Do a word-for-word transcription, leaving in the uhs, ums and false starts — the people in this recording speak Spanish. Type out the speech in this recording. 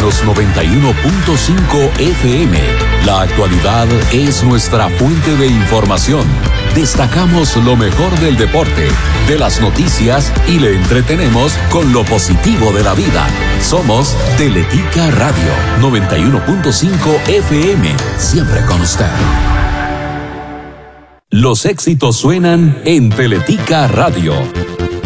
Escúchanos noventa y uno punto cinco F M. La actualidad es nuestra fuente de información. Destacamos lo mejor del deporte, de las noticias y le entretenemos con lo positivo de la vida. Somos Teletica Radio noventa y uno punto cinco F M. Siempre con usted. Los éxitos suenan en Teletica Radio.